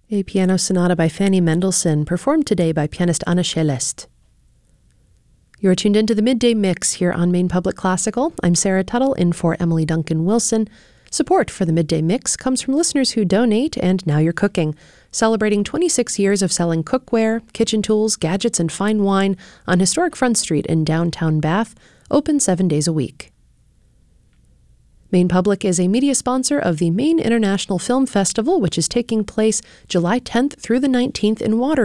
A piano sonata by Fanny Mendelssohn, performed today by pianist Anna Shelest. You're tuned into the Midday Mix here on Maine Public Classical. I'm Sarah Tuttle, in for Emily Duncan Wilson. Support for the Midday Mix comes from listeners who donate, and Now You're Cooking, celebrating 26 years of selling cookware, kitchen tools, gadgets, and fine wine on historic Front Street in downtown Bath, open 7 days a week. Maine Public is a media sponsor of the Maine International Film Festival, which is taking place July 10th through the 19th in Waterloo.